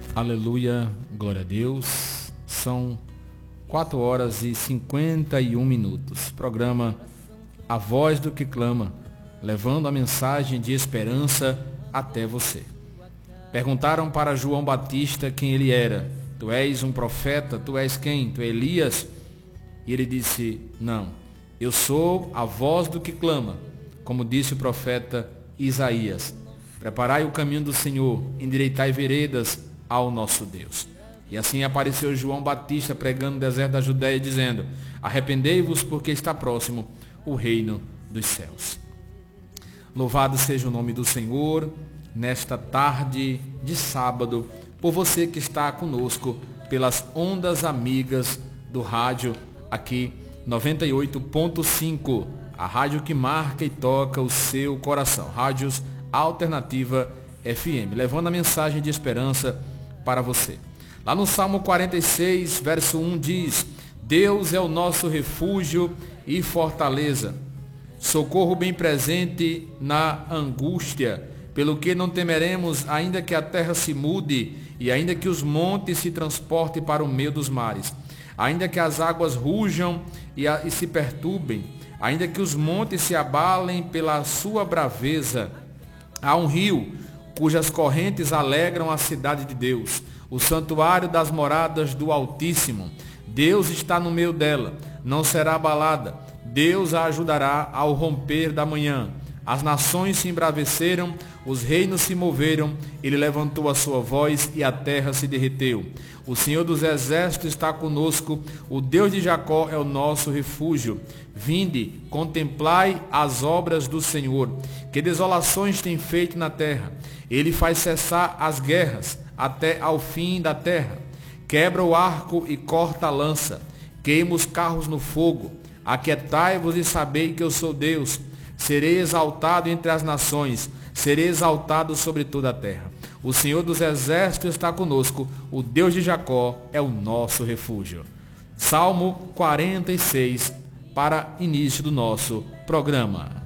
Aleluia, glória a Deus. São 4 horas e 51 minutos. Programa A Voz do que Clama, levando a mensagem de esperança até você. Perguntaram para João Batista quem ele era. Tu és um profeta? Tu és quem? Tu és Elias? E ele disse, não, eu sou a voz do que clama, como disse o profeta Isaías. Preparai o caminho do Senhor, endireitai veredas ao nosso Deus. E assim apareceu João Batista pregando no deserto da Judéia, dizendo, arrependei-vos porque está próximo o reino dos céus. Louvado seja o nome do Senhor, nesta tarde de sábado, por você que está conosco pelas ondas amigas do rádio, aqui 98.5, a rádio que marca e toca o seu coração, Rádios Alternativa FM, levando a mensagem de esperança para você. Lá no Salmo 46, verso 1 diz, Deus é o nosso refúgio e fortaleza, socorro bem presente na angústia, pelo que não temeremos, ainda que a terra se mude e ainda que os montes se transportem para o meio dos mares, ainda que as águas rujam e se perturbem, ainda que os montes se abalem pela sua braveza. Há um rio cujas correntes alegram a cidade de Deus, o santuário das moradas do Altíssimo. Deus está no meio dela, não será abalada. Deus a ajudará ao romper da manhã. As nações se embraveceram, os reinos se moveram, ele levantou a sua voz e a terra se derreteu. O Senhor dos exércitos está conosco, o Deus de Jacó é o nosso refúgio. Vinde, contemplai as obras do Senhor, que desolações tem feito na terra. Ele faz cessar as guerras até ao fim da terra. Quebra o arco e corta a lança, queima os carros no fogo. Aquietai-vos e sabei que eu sou Deus. Serei exaltado entre as nações, serei exaltado sobre toda a terra. O Senhor dos exércitos está conosco, o Deus de Jacó é o nosso refúgio. Salmo 46, para início do nosso programa.